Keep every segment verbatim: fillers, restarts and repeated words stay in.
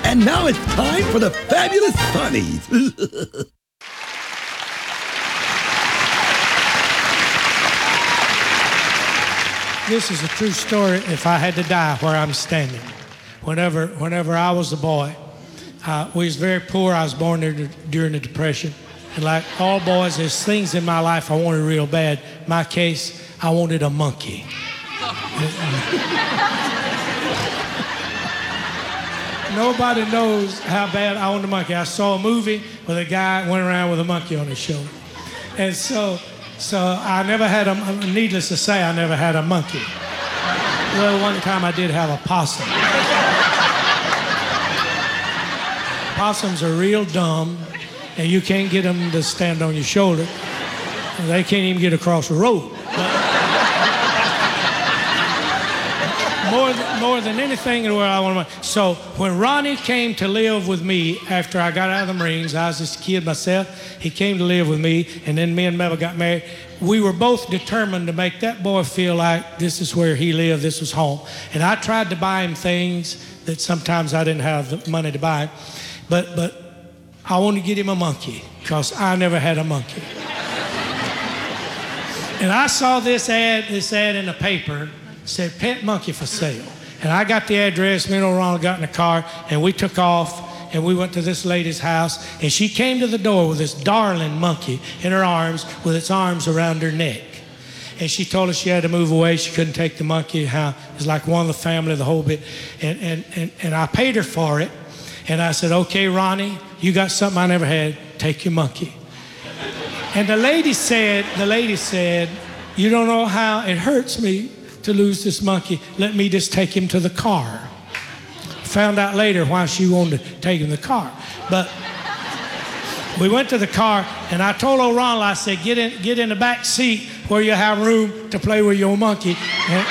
And now it's time for the Fabulous Funnies. This is a true story. If I had to die where I'm standing, whenever, whenever I was a boy, uh, we was very poor. I was born there during the Depression. And like all boys, there's things in my life I wanted real bad. In my case, I wanted a monkey. Nobody knows how bad I wanted a monkey. I saw a movie where the guy went around with a monkey on his shoulder. And so, so I never had a, needless to say, I never had a monkey. Well, one time I did have a possum. Possums are real dumb, and you can't get them to stand on your shoulder. They can't even get across the road. But more, th more than anything in the world, I want to. So when Ronnie came to live with me after I got out of the Marines, I was just a kid myself. He came to live with me, and then me and Mabel got married. We were both determined to make that boy feel like this is where he lived, this was home. And I tried to buy him things that sometimes I didn't have the money to buy. But, but I wanted to get him a monkey, because I never had a monkey. And I saw this ad, this ad in the paper, said pet monkey for sale. And I got the address, me and old Ronald got in the car, and we took off, and we went to this lady's house, and she came to the door with this darling monkey in her arms, with its arms around her neck. And she told us she had to move away, she couldn't take the monkey, how it was like one of the family, the whole bit. And, and, and, and I paid her for it. And I said, okay, Ronnie, you got something I never had, take your monkey. And the lady said, the lady said, you don't know how it hurts me to lose this monkey. Let me just take him to the car. Found out later why she wanted to take him to the car. But we went to the car, and I told old Ronald, I said, get in, get in the back seat where you have room to play with your monkey. And,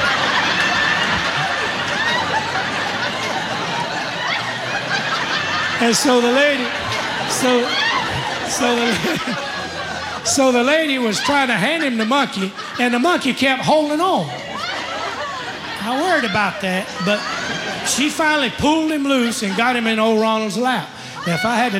And so the lady, so, so the, so the lady was trying to hand him the monkey, and the monkey kept holding on. I worried about that, but she finally pulled him loose and got him in old Ronald's lap. Now, if I had to